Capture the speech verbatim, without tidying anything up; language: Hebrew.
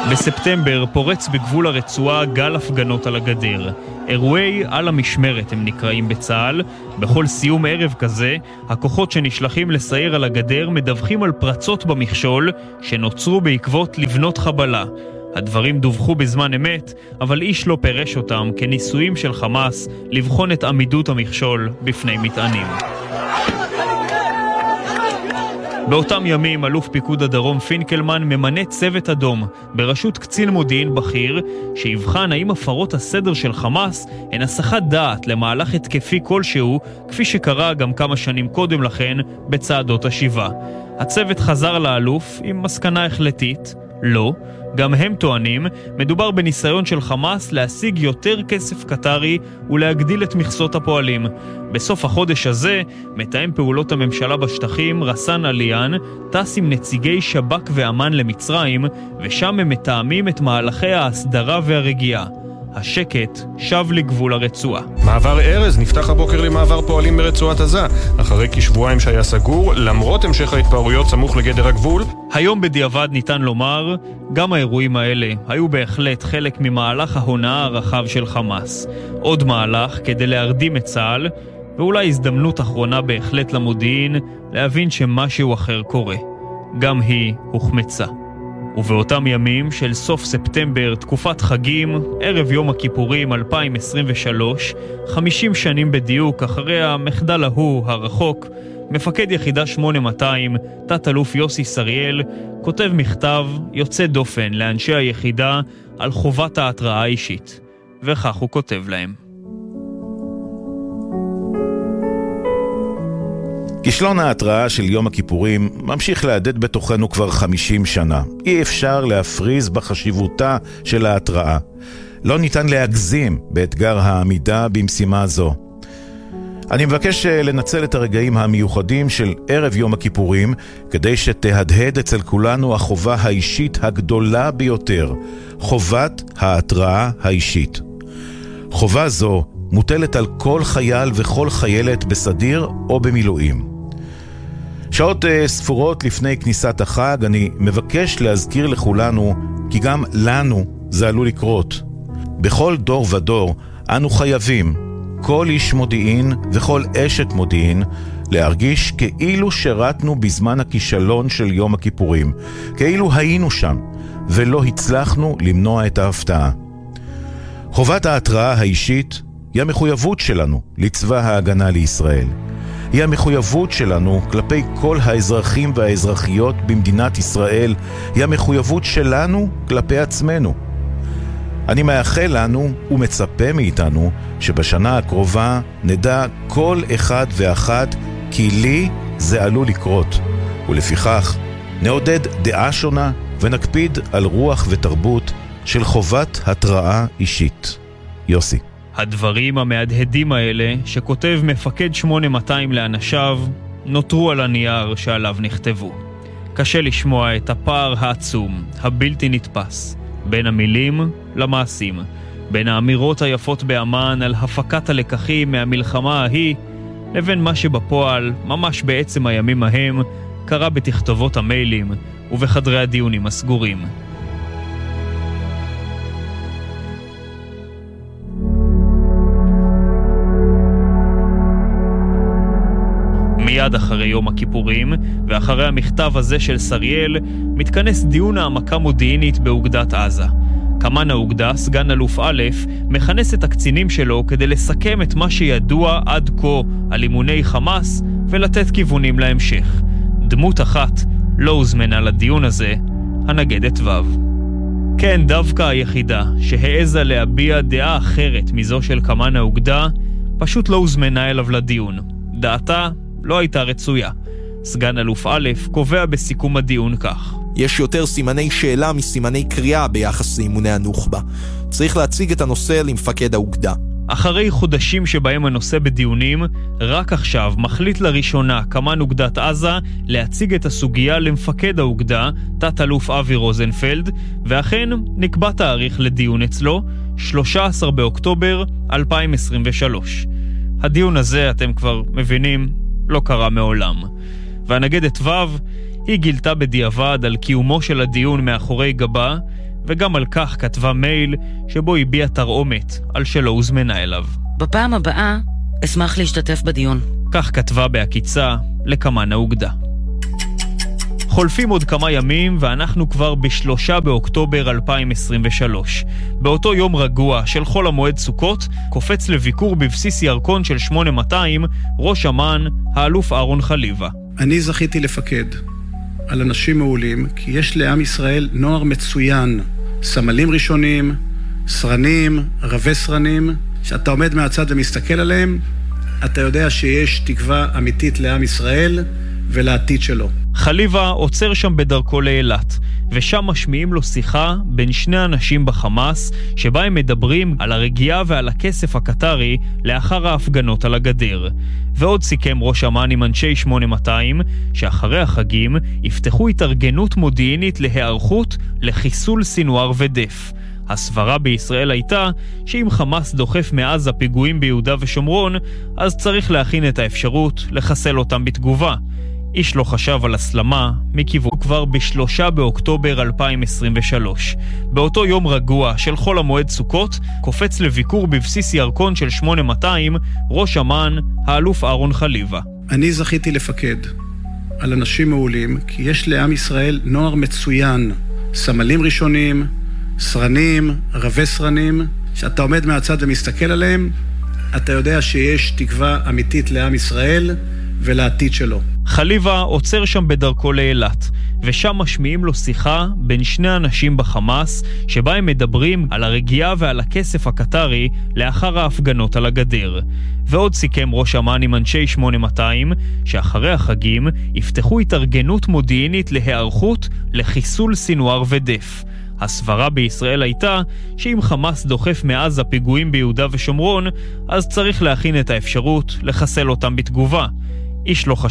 בספטמבר פורץ בגבול הרצועה גל הפגנות על הגדר. אירועי על המשמרת הם נקראים בצה"ל. בכל סיום ערב כזה, הכוחות שנשלחים לסייר על הגדר מדווחים על פרצות במכשול שנוצרו בעקבות לבנות חבלה. הדברים דווחו בזמן אמת, אבל איש לא פרש אותם כניסויים של חמאס לבחון את עמידות המכשול בפני מטענים. באותם ימים אלוף פיקוד הדרום פינקלמן ממנה צוות אדום בראשות קצין מודיעין בכיר שיבחן האם הפרות הסדר של חמאס הן הסחת דעת למהלך התקפי כלשהו, כפי שקרה גם כמה שנים קודם לכן בצעדות השיבה. הצוות חזר לאלוף עם מסקנה החלטית: לא. גם הם טוענים, מדובר בניסיון של חמאס להשיג יותר כסף קטרי ולהגדיל את מכסות הפועלים. בסוף החודש הזה, מתאם פעולות הממשלה בשטחים, רסן עליאן, טס עם נציגי שב"כ ואמן למצרים, ושם הם מתאמים את מהלכי ההסדרה והרגיעה. השקט שב לגבול הרצועה. מעבר ארז נפתח הבוקר למעבר פועלים ברצועת עזה, אחרי כשבועיים שהיה סגור, למרות המשך ההתפרעויות סמוך לגדר הגבול. היום בדיעבד ניתן לומר, גם האירועים האלה היו בהחלט חלק ממהלך ההונאה הרחב של חמאס. עוד מהלך כדי להרדים את צה"ל, ואולי הזדמנות אחרונה בהחלט למודיעין להבין שמשהו אחר קורה. גם היא הוחמצה. ובאותם ימים של סוף ספטמבר, תקופת חגים, ערב יום הכיפורים אלפיים עשרים ושלוש, חמישים שנים בדיוק אחרי המחדל ההוא הרחוק, מפקד יחידה שמונה מאתיים, תת אלוף יוסי סריאל, כותב מכתב יוצא דופן לאנשי היחידה על חובת ההתראה האישית. וכך הוא כותב להם: כישלון ההתראה של יום הכיפורים ממשיך להדהד בתוכנו כבר חמישים שנה. אי אפשר להפריז בחשיבותה של ההתראה. לא ניתן להגזים באתגר העמידה במשימה זו. אני מבקש לנצל את הרגעים המיוחדים של ערב יום הכיפורים כדי שתהדהד אצל כולנו החובה האישית הגדולה ביותר, חובת ההתראה האישית. חובה זו מוטלת על כל חייל וכל חיילת בסדיר או במילואים. שעות ספורות לפני כניסת החג אני מבקש להזכיר לכולנו כי גם לנו זה עלול לקרות. בכל דור ודור אנו חייבים, כל איש מודיעין וכל אשת מודיעין, להרגיש כאילו שרתנו בזמן הכישלון של יום הכיפורים, כאילו היינו שם ולא הצלחנו למנוע את ההפתעה. חובת ההתראה האישית היא המחויבות שלנו לצבא ההגנה לישראל. היא המחויבות שלנו כלפי כל האזרחים והאזרחיות במדינת ישראל. היא המחויבות שלנו כלפי עצמנו. אני מאחל לנו ומצפה מאיתנו שבשנה הקרובה נדע כל אחד ואחת כי לי זה עלול לקרות. ולפיכך נעודד דעה שונה ונקפיד על רוח ותרבות של חובת התראה אישית. יוסי. הדברים המהדהדים האלה שכותב מפקד שמונה מאתיים לאנשיו נותרו על הנייר שעליו נכתבו. קשה לשמוע את הפער העצום, הבלתי נתפס, בין המילים למעשים, בין האמירות היפות באמן על הפקת הלקחים מהמלחמה ההיא, לבין מה שבפועל, ממש בעצם הימים ההם, קרה בתכתובות המיילים ובחדרי הדיונים הסגורים. מיד אחרי יום הכיפורים, ואחרי המכתב הזה של סריאל, מתכנס דיון העמקה מודיעינית באוגדת עזה. קמן האוגדה, סגן אלוף א', מכנס את הקצינים שלו כדי לסכם את מה שידוע עד כה על אימוני חמאס ולתת כיוונים להמשך. דמות אחת לא הוזמנה לדיון הזה, הנגדת ו'. כן, דווקא היחידה שהעזה להביע דעה אחרת מזו של קמן האוגדה, פשוט לא הוזמנה אליו לדיון. דעתה לא הייתה רצויה. סגן אלוף א' קובע בסיכום הדיון כך: יש יותר סימני שאלה מסימני קריאה ביחס לאימוני הנוח'בה. צריך להציג את הנושא למפקד האוגדה. אחרי חודשים שבהם הנושא בדיונים, רק עכשיו מחליט לראשונה קמן אוגדת עזה להציג את הסוגיה למפקד האוגדה, תת אלוף אבי רוזנפלד, ואכן נקבע תאריך לדיון אצלו, שלושה עשר באוקטובר אלפיים עשרים ושלוש. הדיון הזה, אתם כבר מבינים, לא קרה מעולם. והנגדת ו' היא גילתה בדיעבד על קיומו של הדיון מאחורי גבה, וגם על כך כתבה מייל שבו הביעה תרעומת על שלא הוזמנה אליו. בפעם הבאה אשמח להשתתף בדיון. כך כתבה בהקיצה לקמן האוגדה. חולפים עוד כמה ימים ואנחנו כבר בשלושה באוקטובר אלפיים עשרים ושלוש. באותו יום רגוע של חול המועד סוכות, קופץ לביקור בבסיס ירקון של שמונה מאתיים ראש אמ"ן, האלוף אהרון חליבה. אני זכיתי לפקד על אנשים מעולים, כי יש לעם ישראל נוער מצוין, סמלים ראשונים, סרנים, רבי סרנים, שאתה עומד מהצד ומסתכל עליהם, אתה יודע שיש תקווה אמיתית לעם ישראל ולעתיד שלו. חליבה עוצר שם בדרכו לאילת, ושם משמיעים לו שיחה בין שני אנשים בחמאס, שבה הם מדברים על הרגיעה ועל הכסף הקטרי לאחר ההפגנות על הגדר. ועוד סיכם ראש אמ"ן עם אנשי שמונה מאתיים, שאחרי החגים יפתחו התארגנות מודיעינית להיערכות לחיסול סינואר ודף. הסברה בישראל הייתה שאם חמאס דוחף מאז הפיגועים ביהודה ושומרון, אז צריך להכין את האפשרות לחסל אותם בתגובה. איש לא חשב על הסלמה מכיוון כבר בשלושה באוקטובר אלפיים עשרים ושלוש. באותו יום רגוע של חול המועד סוכות, קופץ לביקור בבסיס ירקון של שמונה מאתיים ראש אמ"ן, האלוף אהרון חליבה. אני זכיתי לפקד על אנשים מעולים, כי יש לעם ישראל נוער מצוין, סמלים ראשונים, סרנים, רבי סרנים, שאתה עומד מהצד ומסתכל עליהם, אתה יודע שיש תקווה אמיתית לעם ישראל ולעתיד שלו. חליבה עוצר שם בדרכו לאילת, ושם משמיעים לו שיחה בין שני אנשים בחמאס, שבה הם מדברים על הרגיעה ועל הכסף הקטרי לאחר ההפגנות על הגדר. ועוד סיכם ראש אמ"ן עם אנשי שמונה מאתיים, שאחרי החגים יפתחו התארגנות מודיעינית להיערכות לחיסול סינואר ודף. הסברה בישראל הייתה שאם חמאס דוחף מאז הפיגועים ביהודה ושומרון, אז צריך להכין את האפשרות לחסל אותם בתגובה. איש לא חשב